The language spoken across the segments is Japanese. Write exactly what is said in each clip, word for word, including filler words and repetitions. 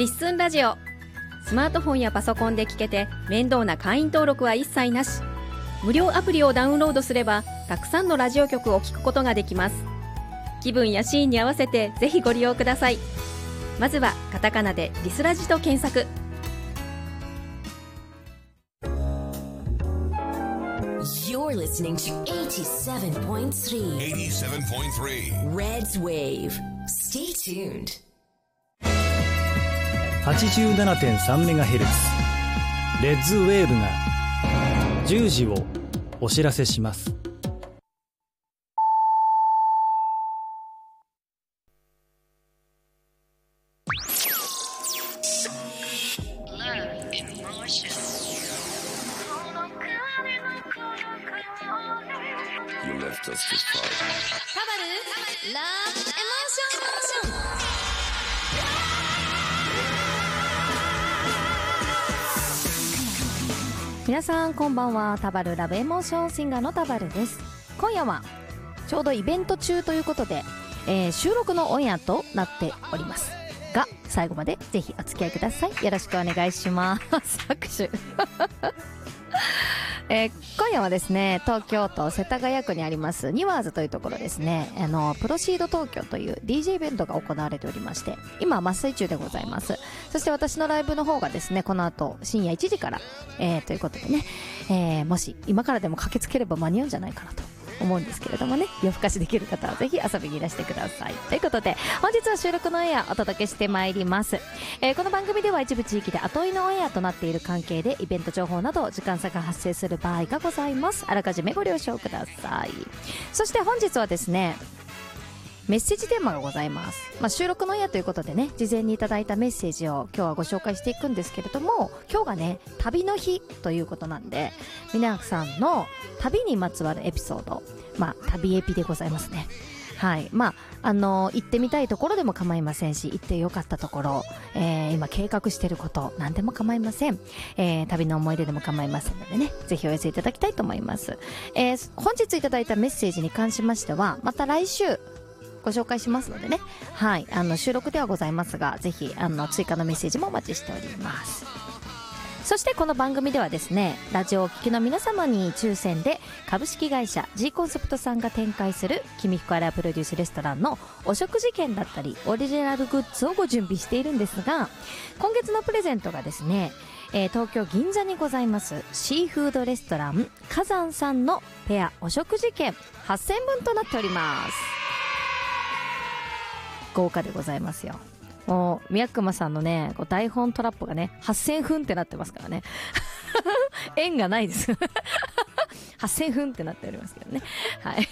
リッスンラジオ。スマートフォンやパソコンで聞けて面倒な会員登録は一切なし。無料アプリをダウンロードすればたくさんのラジオ局を聞くことができます。気分やシーンに合わせてぜひご利用ください。まずはカタカナでリスラジと検索。 You're listening to eighty-seven point three eighty-seven point three Red's Wave. Stay tuned. はちじゅうななてんさんメガヘルツ レッズウェーブがじゅうじをお知らせします。 タバルラブエモーション。 皆さんこんばんは。タバルラブエモーションシンガーのタバルです。今夜はちょうどイベント中ということで、えー、収録のオンエアとなっておりますが、最後までぜひお付き合いください。よろしくお願いします拍手えー、今夜はですね、東京都世田谷区にありますニワーズというところですね、あのプロシード東京という ディージェー イベントが行われておりまして、今真っ最中でございます。そして私のライブの方がですね、この後深夜いちじから、えー、ということでね、えー、もし今からでも駆けつければ間に合うんじゃないかなと思うんですけれどもね、夜更かしできる方はぜひ遊びにいらしてください。ということで本日は収録のオンエアお届けしてまいります。えー、この番組では一部地域で後追いのオンエアとなっている関係でイベント情報など時間差が発生する場合がございます。あらかじめご了承ください。そして本日はですね、メッセージテーマがございます。まあ、収録のオンエアということでね、事前にいただいたメッセージを今日はご紹介していくんですけれども、今日がね旅の日ということなんで、皆さんの旅にまつわるエピソード、まあ旅エピでございますね。はい、まああのー、行ってみたいところでも構いませんし、行ってよかったところ、えー、今計画していること何でも構いません。えー、旅の思い出でも構いませんのでね、ぜひお寄せいただきたいと思います。えー、本日いただいたメッセージに関しましてはまた来週ご紹介しますのでね、はい、あの収録ではございますが、ぜひあの追加のメッセージもお待ちしております。そしてこの番組ではですね、ラジオをお聞きの皆様に抽選で株式会社 G コンセプトさんが展開する君福原プロデュースレストランのお食事券だったりオリジナルグッズをご準備しているんですが、今月のプレゼントがですね、えー、東京銀座にございますシーフードレストラン火山さんのペアお食事券はっせんぶんとなっております。豪華でございますよ。もう宮熊さんのね、こう台本トラップがねはっせんふんってなってますからね縁がないですはっせんふんってなっておりますけどね。はい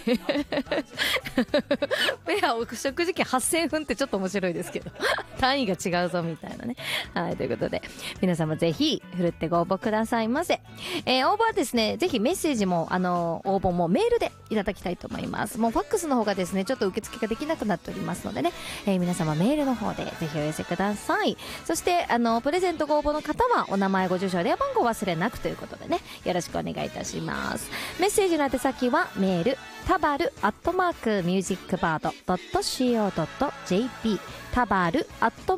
ペアお食事券はっせんふんってちょっと面白いですけど単位が違うぞみたいなね。はい、ということで皆様ぜひふるってご応募くださいませ。えー、応募はですね、ぜひメッセージもあの応募もメールでいただきたいと思います。もうファックスの方がですねちょっと受付ができなくなっておりますのでね、えー、皆様メールの方でぜひお寄せください。そしてあのプレゼントご応募の方はお名前ご住所電話番号忘れなくということでね、よろしくお願いいたします。メッセージの宛先はメールタバルアットマークミュージックバードドットシーオードットジェーピータバルアット